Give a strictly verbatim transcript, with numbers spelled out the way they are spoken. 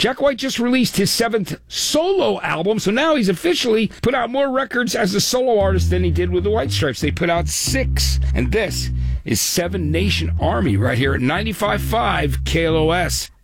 Jack White just released his seventh solo album, so now he's officially put out more records as a solo artist than he did with the White Stripes. They put out six, and this is Seven Nation Army right here at ninety-five point five K L O S.